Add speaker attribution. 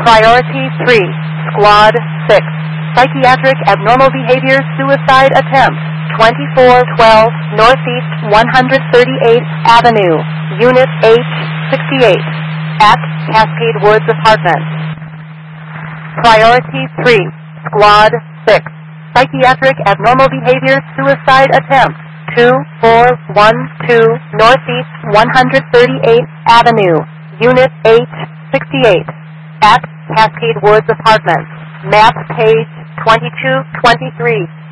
Speaker 1: Priority 3, Squad 6, Psychiatric Abnormal Behavior Suicide Attempt, 2412 Northeast 138th Avenue, Unit H68, at Cascade Woods Apartments. Priority 3, Squad 6, Psychiatric Abnormal Behavior Suicide Attempt, 2412 Northeast 138th Avenue, Unit H68, at Cascade Woods Apartments. Map page 2223.